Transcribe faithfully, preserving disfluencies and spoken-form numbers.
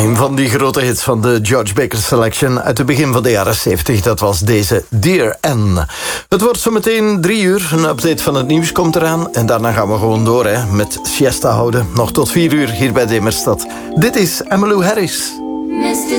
Een van die grote hits van de George Baker Selection uit het begin van de jaren zeventig. Dat was deze Dear Anne. Het wordt zo meteen drie uur. Een update van het nieuws komt eraan. En daarna gaan we gewoon door hè, met siesta houden. Nog tot vier uur hier bij Demerstad. Dit is Emmylou Harris.